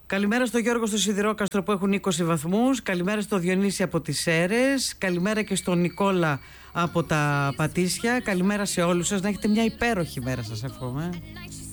Καλημέρα στο Γιώργο στο Σιδηρόκαστρο που έχουν 20 βαθμούς. Καλημέρα στο Διονύση από τις Σέρρες. Καλημέρα και στον Νικόλα από τα Πατήσια. Καλημέρα σε όλους σας. Να έχετε μια υπέροχη μέρα, σας εύχομαι.